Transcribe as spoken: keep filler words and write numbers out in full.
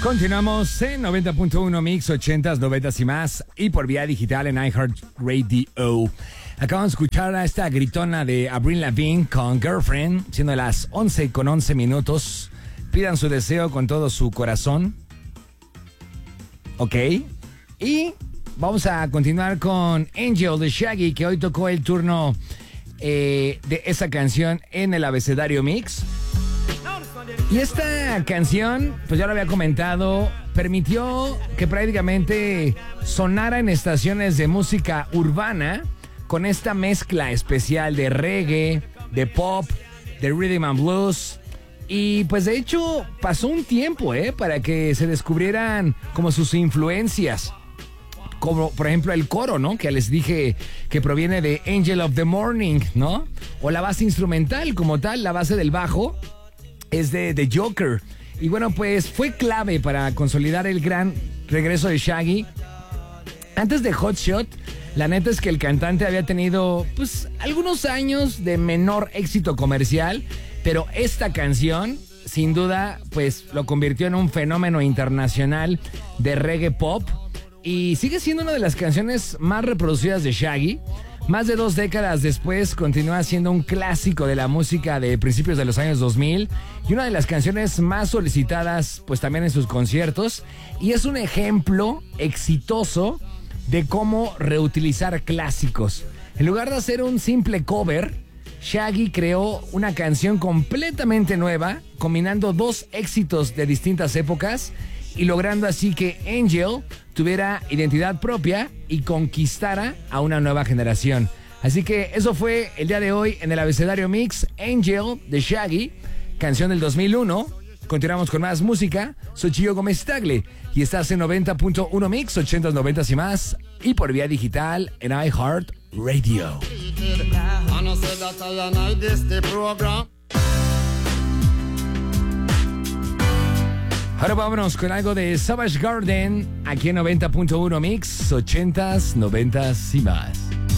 Continuamos en noventa punto uno Mix, ochentas, noventas y más, y por vía digital en iHeartRadio. Acabamos de escuchar a esta gritona de Avril Lavigne con Girlfriend, siendo las once con once minutos. Pidan su deseo con todo su corazón. Ok. Y vamos a continuar con Angel de Shaggy, que hoy tocó el turno eh, de esa canción en el abecedario Mix. Y esta canción, pues ya lo había comentado, permitió que prácticamente sonara en estaciones de música urbana con esta mezcla especial de reggae, de pop, de rhythm and blues. Y pues de hecho pasó un tiempo, ¿eh? Para que se descubrieran como sus influencias. Como por ejemplo el coro, ¿no? Que les dije que proviene de Angel of the Morning, ¿no? O la base instrumental como tal, la base del bajo, es de The Joker. Y bueno, pues fue clave para consolidar el gran regreso de Shaggy. Antes de Hot Shot, la neta es que el cantante había tenido pues algunos años de menor éxito comercial, pero esta canción sin duda pues lo convirtió en un fenómeno internacional de reggae pop y sigue siendo una de las canciones más reproducidas de Shaggy. Más de dos décadas después continúa siendo un clásico de la música de principios de los años dos mil y una de las canciones más solicitadas pues también en sus conciertos, y es un ejemplo exitoso de cómo reutilizar clásicos. En lugar de hacer un simple cover, Shaggy creó una canción completamente nueva, combinando dos éxitos de distintas épocas y logrando así que Angel tuviera identidad propia y conquistara a una nueva generación. Así que eso fue el día de hoy en el abecedario Mix, Angel de Shaggy, canción del dos mil uno. Continuamos con más música. Soy Chillo Gómez Tagle y estás en noventa punto uno Mix, ochentas, noventas y más, y por vía digital en iHeartRadio. Ahora vámonos con algo de Savage Garden aquí en noventa punto uno Mix, ochentas, noventas y más.